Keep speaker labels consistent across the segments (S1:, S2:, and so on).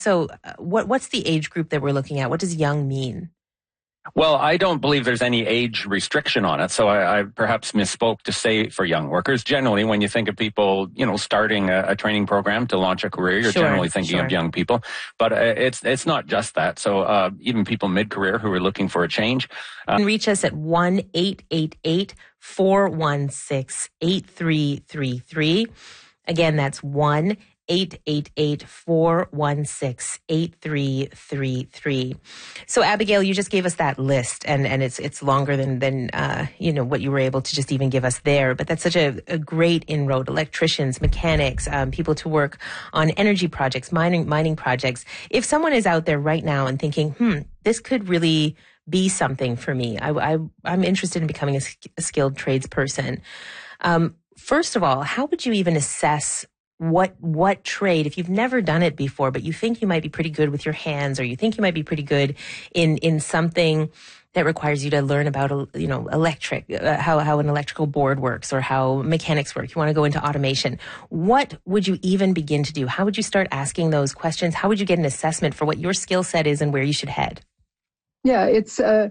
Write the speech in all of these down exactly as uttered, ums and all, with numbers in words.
S1: So uh, what what's the age group that we're looking at? What does young mean?
S2: Well, I don't believe there's any age restriction on it, so I, I perhaps misspoke to say for young workers. Generally, when you think of people, you know, starting a, a training program to launch a career, you're
S1: Sure,
S2: generally thinking
S1: sure.
S2: of young people. But uh, it's it's not just that. So uh, even people mid-career who are looking for a change.
S1: Uh, you can reach us at one eight eight eight, four one six, eight three three three. Again, that's one eight eight eight, four one six, eight three three three. So Abigail, you just gave us that list, and, and it's it's longer than, than uh, you know, what you were able to just even give us there. But that's such a, a great inroad. Electricians, mechanics, um, people to work on energy projects, mining mining projects. If someone is out there right now and thinking, hmm, this could really be something for me. I, I, I'm interested in becoming a, a skilled tradesperson. Um, first of all, how would you even assess What what trade, if you've never done it before, but you think you might be pretty good with your hands, or you think you might be pretty good in in something that requires you to learn about, you know, electric, uh, how how an electrical board works, or how mechanics work. You want to go into automation. What would you even begin to do? How would you start asking those questions? How would you get an assessment for what your skill set is and where you should head?
S3: Yeah, it's uh,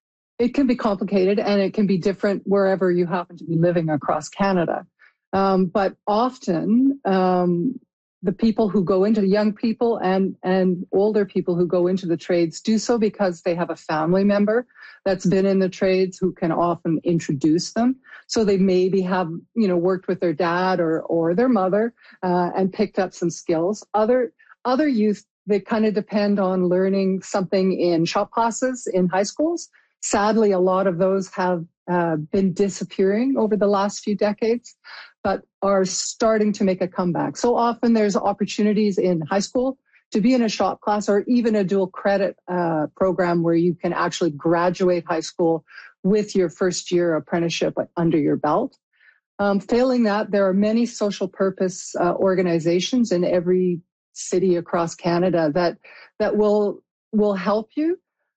S3: it can be complicated, and it can be different wherever you happen to be living across Canada. Um, but often, um, the people who go into the young people and, and older people who go into the trades do so because they have a family member that's been in the trades who can often introduce them. So they maybe have, you know, worked with their dad or, or their mother, uh, and picked up some skills. Other, other youth, they kind of depend on learning something in shop classes in high schools. Sadly, a lot of those have uh, been disappearing over the last few decades, but are starting to make a comeback. So often there's opportunities in high school to be in a shop class, or even a dual credit uh, program where you can actually graduate high school with your first year apprenticeship under your belt. Um, failing that, there are many social purpose uh, organizations in every city across Canada that that will will help you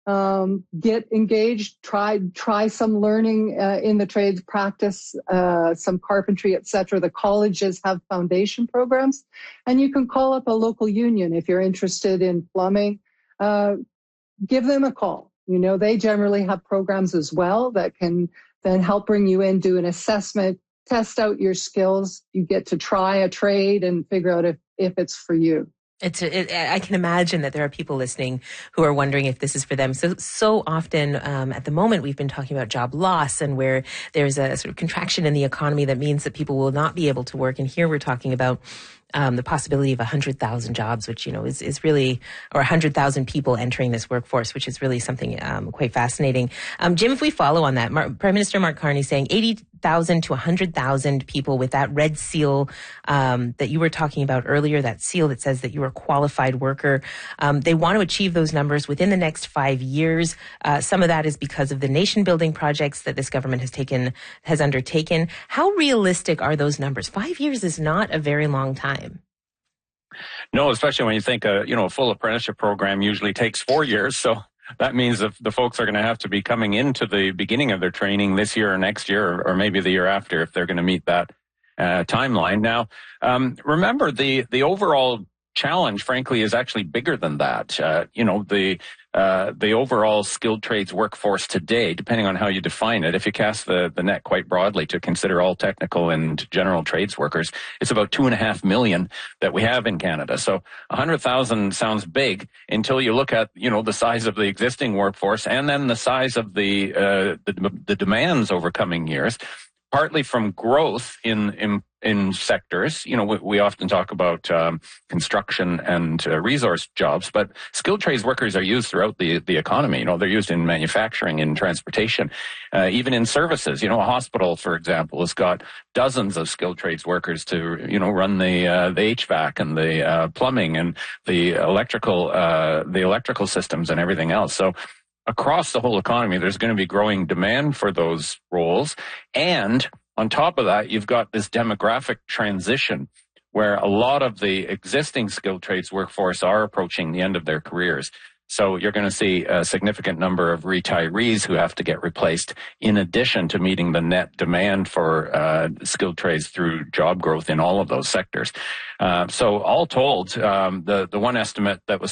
S3: um, get engaged, try try some learning uh, in the trades, practice uh, some carpentry, et cetera. The colleges have foundation programs, and you can call up a local union if you're interested in plumbing. Uh, give them a call. You know, they generally have programs as well that can then help bring you in, do an assessment, test out your skills. You get to try a trade and figure out if, if it's for you.
S1: It's it, I can imagine that there are people listening who are wondering if this is for them. So, so often um, at the moment, we've been talking about job loss, and where there's a sort of contraction in the economy that means that people will not be able to work. And here we're talking about Um, the possibility of one hundred thousand jobs, which, you know, is, is really, or one hundred thousand people entering this workforce, which is really something um, quite fascinating. Um, Jim, if we follow on that, Mar- Prime Minister Mark Carney saying eighty thousand to one hundred thousand people with that red seal um, that you were talking about earlier, that seal that says that you're a qualified worker. Um, they want to achieve those numbers within the next five years. Uh, some of that is because of the nation building projects that this government has taken, has undertaken. How realistic are those numbers? Five years is not a very long time.
S2: No, especially when you think a, you know, a full apprenticeship program usually takes four years. So that means that the folks are going to have to be coming into the beginning of their training this year or next year, or, or maybe the year after, if they're going to meet that uh, timeline. Now, um, remember, the, the overall challenge, frankly, is actually bigger than that. Uh, you know, the uh, the overall skilled trades workforce today, depending on how you define it, if you cast the, the net quite broadly to consider all technical and general trades workers, it's about two and a half million that we have in Canada. So one hundred thousand sounds big until you look at, you know, the size of the existing workforce, and then the size of the uh, the, the demands over coming years. Partly from growth in, in, in sectors. You know, we, we often talk about um, construction and uh, resource jobs, but skilled trades workers are used throughout the, the economy. You know, they're used in manufacturing, in transportation, uh, even in services. You know, a hospital, for example, has got dozens of skilled trades workers to, you know, run the, uh, the H V A C and the uh, plumbing and the electrical, uh, the electrical systems and everything else. So, across the whole economy, there's going to be growing demand for those roles. And on top of that, you've got this demographic transition where a lot of the existing skilled trades workforce are approaching the end of their careers. So you're going to see a significant number of retirees who have to get replaced in addition to meeting the net demand for uh, skilled trades through job growth in all of those sectors. Uh, so all told, um, the, the one estimate that was